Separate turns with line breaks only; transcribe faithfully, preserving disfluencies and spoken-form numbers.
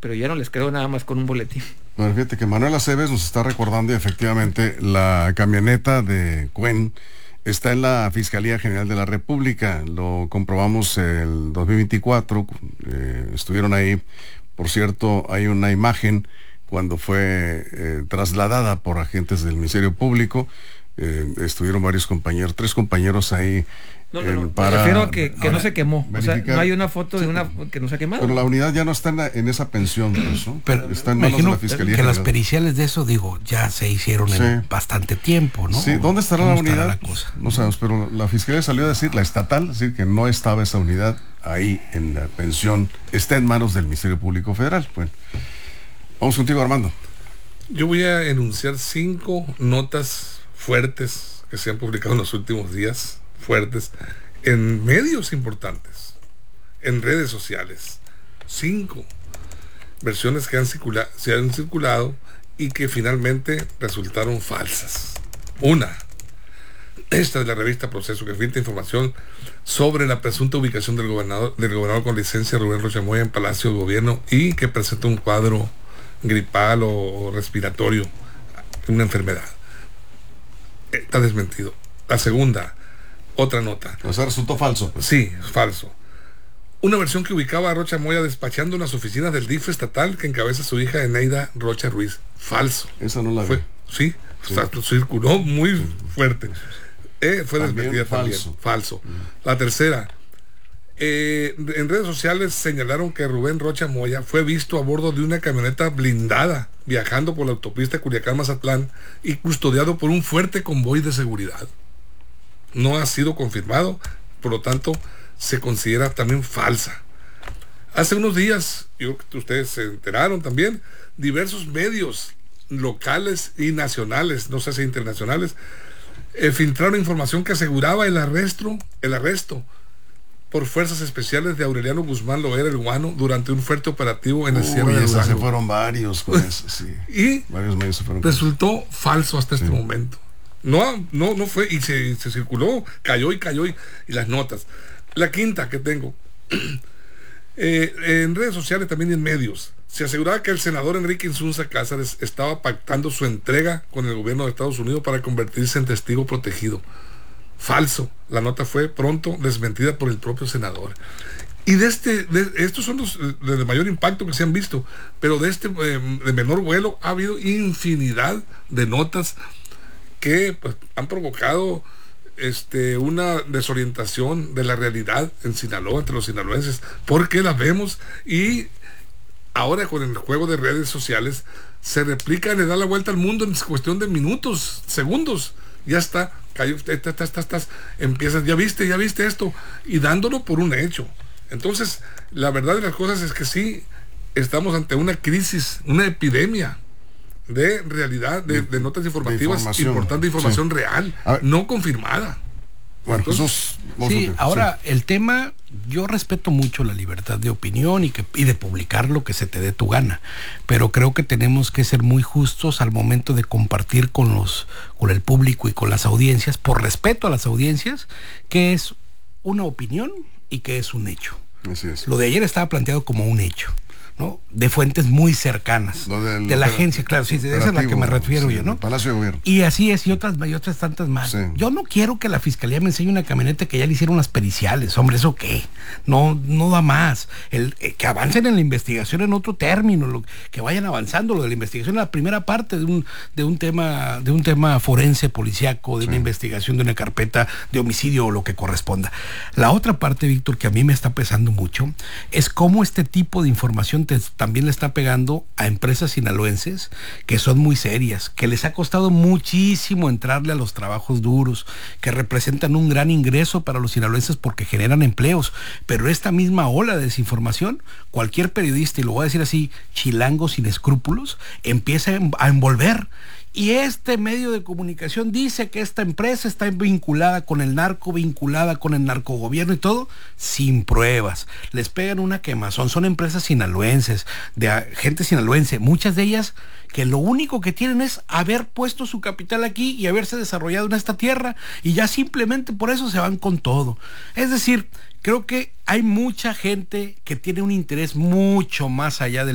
pero ya no les creo nada más con un boletín.
Bueno, fíjate que Manuel Aceves nos está recordando y efectivamente la camioneta de Cuen está en la Fiscalía General de la República. Lo comprobamos el dos mil veinticuatro, eh, estuvieron ahí. Por cierto, hay una imagen cuando fue eh, trasladada por agentes del Ministerio Público. Eh, estuvieron varios compañeros, tres compañeros ahí.
No, no,
eh,
no,
para,
me refiero que, que no se quemó. O sea, no hay una foto de
sí,
una que no se ha quemado.
Pero la unidad ya no está en, la, en esa pensión, pues, ¿no?
Pero
está en manos de la Fiscalía
que
General.
las periciales de eso, digo, ya se hicieron
sí.
en bastante tiempo, ¿no?
Sí, ¿dónde estará la unidad?
La cosa?
No sabemos, pero la Fiscalía salió a decir, la estatal, decir que no estaba esa unidad ahí en la pensión, está en manos del Ministerio Público Federal. Bueno, vamos contigo, Armando.
Yo voy a enunciar cinco notas fuertes que se han publicado en los últimos días, fuertes, en medios importantes, en redes sociales. Cinco versiones que han circula, se han circulado y que finalmente resultaron falsas. Una, esta de la revista Proceso, que filtra información sobre la presunta ubicación del gobernador, del gobernador con licencia Rubén Rocha Moya en Palacio de Gobierno y que presenta un cuadro gripal o, o respiratorio, una enfermedad. Está desmentido. La segunda, otra nota.
O sea, resultó falso. Pues.
Sí, falso. Una versión que ubicaba a Rocha Moya despachando en las oficinas del D I F estatal que encabeza su hija Eneida Rocha Ruiz. Falso.
Esa no la vi.
Fue, sí, sí. O sea, circuló muy fuerte. Eh, fue también desmentida falso. También. Falso. Mm. La tercera. Eh, en redes sociales señalaron que Rubén Rocha Moya fue visto a bordo de una camioneta blindada viajando por la autopista Culiacán-Mazatlán y custodiado por un fuerte convoy de seguridad. No ha sido confirmado, por lo tanto se considera también falsa. Hace unos días, yo creo que ustedes se enteraron también, diversos medios locales y nacionales, no sé si internacionales, eh, filtraron información que aseguraba el arresto, el arresto por fuerzas especiales de Aureliano Guzmán Loera el Guano durante un fuerte operativo en el Sierra de Durango.
Se fueron varios con eso, sí.
Y
varios medios se fueron
resultó falso hasta sí. este momento. No, no, no fue, y se, se circuló, cayó y cayó y, y las notas. La quinta que tengo, eh, en redes sociales también y en medios, se aseguraba que el senador Enrique Insunza Cázares estaba pactando su entrega con el gobierno de Estados Unidos para convertirse en testigo protegido. Falso. La nota fue pronto desmentida por el propio senador. Y de este, de, estos son los de mayor impacto que se han visto, pero de este eh, de menor vuelo ha habido infinidad de notas que pues, han provocado este, una desorientación de la realidad en Sinaloa, entre los sinaloenses, porque las vemos y ahora con el juego de redes sociales se replica, le da la vuelta al mundo en cuestión de minutos, segundos. Ya está, cayó, estás, estás, estás, empiezas, ya viste, ya viste esto, y dándolo por un hecho. Entonces, la verdad de las cosas es que sí, estamos ante una crisis, una epidemia de realidad, de, de notas informativas, de importante información sí. real, ver, no confirmada.
Bueno, Entonces,
Jesús, sí, ahora sí. el tema, yo respeto mucho la libertad de opinión y, que, y de publicar lo que se te dé tu gana, pero creo que tenemos que ser muy justos al momento de compartir con los, con el público y con las audiencias, por respeto a las audiencias, que es una opinión y que es un hecho.
Así es.
Lo de ayer estaba planteado como un hecho, ¿no? De fuentes muy cercanas del, de la agencia, claro, sí, esa es la que me refiero sí, yo, ¿no?
Palacio de Gobierno.
Y así es, y otras, y otras tantas más. Sí. Yo no quiero que la fiscalía me enseñe una camioneta que ya le hicieron las periciales, hombre, ¿eso qué? No, no da más. El, eh, que avancen en la investigación en otro término, lo, que vayan avanzando, lo de la investigación, la primera parte de un, de un tema, de un tema forense, policíaco, de sí. una investigación de una carpeta de homicidio o lo que corresponda. La otra parte, Víctor, que a mí me está pesando mucho, es cómo este tipo de información te, también le está pegando a empresas sinaloenses que son muy serias, que les ha costado muchísimo entrarle a los trabajos duros, que representan un gran ingreso para los sinaloenses porque generan empleos, pero esta misma ola de desinformación, cualquier periodista, y lo voy a decir así, chilango sin escrúpulos, empieza a envolver. Y este medio de comunicación dice que esta empresa está vinculada con el narco, vinculada con el narcogobierno y todo, sin pruebas. Les pegan una quemazón. Son empresas sinaloenses, de gente sinaloense, muchas de ellas que lo único que tienen es haber puesto su capital aquí y haberse desarrollado en esta tierra, y ya simplemente por eso se van con todo. Es decir, creo que hay mucha gente que tiene un interés mucho más allá del